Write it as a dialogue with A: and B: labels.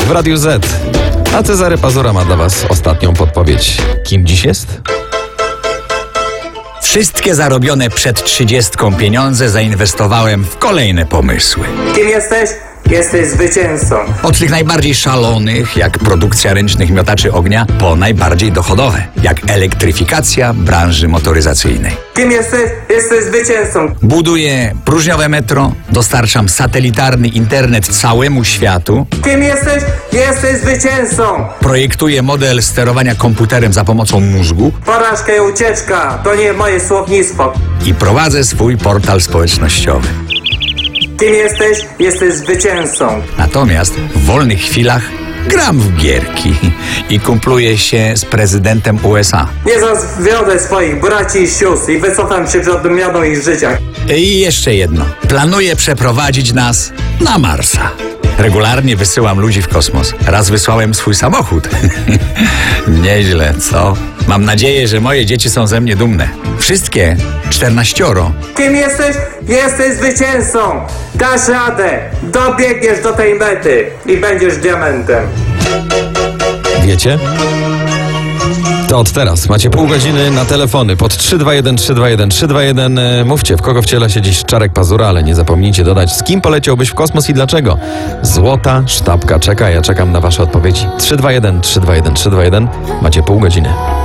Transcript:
A: w Radiu Z. A Cezary Pazura ma dla was ostatnią podpowiedź. Kim dziś jest?
B: Wszystkie zarobione przed 30 pieniądze zainwestowałem w kolejne pomysły.
C: Kim jesteś? Jesteś zwycięzcą.
B: Od tych najbardziej szalonych, jak produkcja ręcznych miotaczy ognia, po najbardziej dochodowe, jak elektryfikacja branży motoryzacyjnej.
C: Kim jesteś? Jesteś zwycięzcą.
B: Buduję próżniowe metro, dostarczam satelitarny internet całemu światu,
C: Kim jesteś? Jesteś zwycięzcą.
B: projektuję model sterowania komputerem za pomocą mózgu
C: Porażka i ucieczka to nie moje słownictwo.
B: i prowadzę swój portal społecznościowy.
C: Kim jesteś? Jesteś zwycięzcą.
B: Natomiast w wolnych chwilach gram w gierki i kumpluję się z prezydentem USA.
C: Nie zawiodę swoich braci i sióstr i wycofam się przed odmianą ich życia.
B: I jeszcze jedno. Planuję przeprowadzić nas na Marsa. Regularnie wysyłam ludzi w kosmos. Raz wysłałem swój samochód. Nieźle, co? Mam nadzieję, że moje dzieci są ze mnie dumne. Wszystkie 14.
C: Kim jesteś? Jesteś zwycięzcą. Dasz radę. Dobiegniesz do tej mety i będziesz diamentem.
A: Wiecie? To od teraz macie pół godziny na telefony pod 321 321 321. Mówcie, w kogo wciela się dziś Czarek Pazura, ale nie zapomnijcie dodać, z kim poleciałbyś w kosmos i dlaczego. Złota sztabka czeka, ja czekam na wasze odpowiedzi. 321 321 321. Macie pół godziny.